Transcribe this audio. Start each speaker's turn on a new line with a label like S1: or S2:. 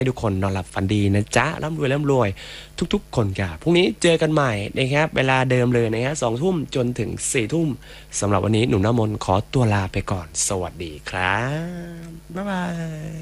S1: ให้ทุกคนนอนหลับฝันดีนะจ๊ะร่ำรวยทุกๆคนครับพรุ่งนี้เจอกันใหม่นะครับเวลาเดิมเลยนะฮะ2 ทุ่มจนถึง4 ทุ่มสำหรับวันนี้หนุ่มน้ำมนต์ขอตัวลาไปก่อนสวัสดีครับบ๊ายบาย